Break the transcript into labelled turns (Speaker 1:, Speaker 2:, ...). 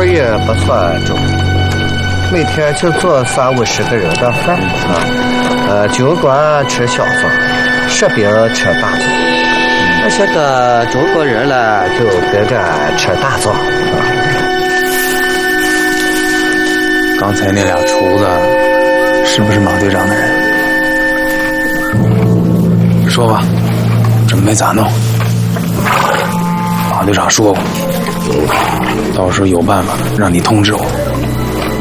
Speaker 1: 活也不算重，每天就做30-50个人的饭啊。酒馆吃小灶，士兵吃大灶。那些个中国人呢，就跟着吃大灶啊。
Speaker 2: 刚才那俩厨子是不是马队长的人？说吧，准备咋弄？马队长说过，到时候有办法让你通知我。